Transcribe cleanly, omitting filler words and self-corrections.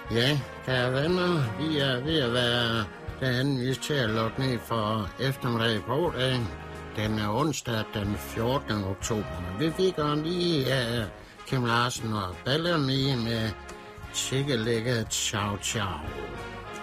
Ja, kære venner, vi er ved at være derhen, vi til at lukke ned for eftermiddag på dagen. Den er onsdag den 14. oktober. Vi fik lige Kim Larsen og Ballerne med Tjekkelægget Ciao Ciao.